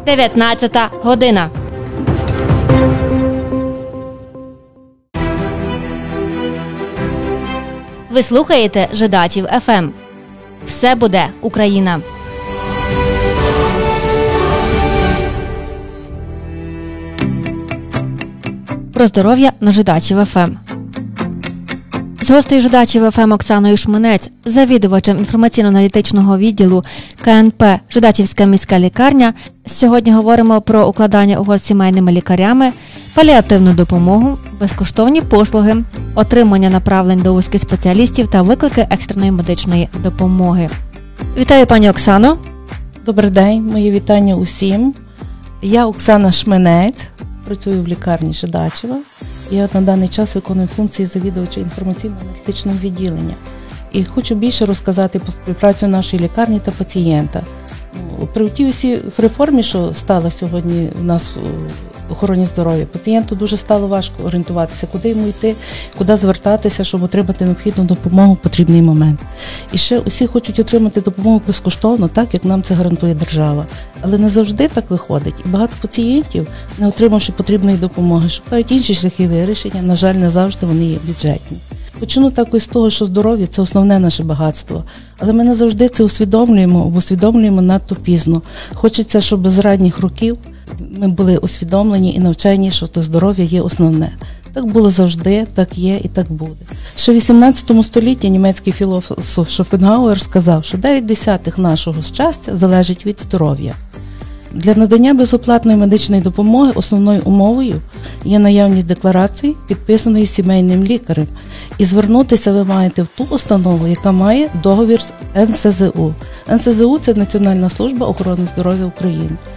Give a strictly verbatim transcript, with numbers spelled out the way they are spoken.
дев'ятнадцята година. Ви слухаєте Жидачів еф ем. Все буде Україна. Про здоров'я на Жидачів еф ем. З гостею Жидачів еф ем Оксаною Шминець, завідувачем інформаційно-аналітичного відділу ка ен пе «Жидачівська міська лікарня», сьогодні говоримо про укладання угод з сімейними лікарями, паліативну допомогу, безкоштовні послуги, отримання направлень до вузьких спеціалістів та виклики екстреної медичної допомоги. Вітаю, пані Оксано. Добрий день, мої вітання усім. Я Оксана Шминець, працюю в лікарні Жидачева. Я на даний час виконую функції завідувача інформаційно-аналітичного відділення. І хочу більше розказати про співпрацю нашої лікарні та пацієнта. При тій усій реформі, що стала сьогодні у нас в охороні здоров'я, пацієнту дуже стало важко орієнтуватися, куди йому йти, куди звертатися, щоб отримати необхідну допомогу в потрібний момент. І ще усі хочуть отримати допомогу безкоштовно, так, як нам це гарантує держава. Але не завжди так виходить. І багато пацієнтів, не отримавши потрібної допомоги, шукають інші шляхи вирішення, на жаль, не завжди вони є бюджетні. Почну також з того, що здоров'я – це основне наше багатство. Але ми не завжди це усвідомлюємо, або усвідомлюємо надто пізно. Хочеться, щоб з ранніх років ми були усвідомлені і навчені, що то здоров'я є основне. Так було завжди, так є і так буде. Ще в вісімнадцятому столітті німецький філософ Шопенгауер сказав, що дев'ять десятих нашого щастя залежить від здоров'я. Для надання безоплатної медичної допомоги основною умовою є наявність декларації, підписаної сімейним лікарем. І звернутися ви маєте в ту установу, яка має договір з ен ес зе у. ен ес зе у – це Національна служба охорони здоров'я України.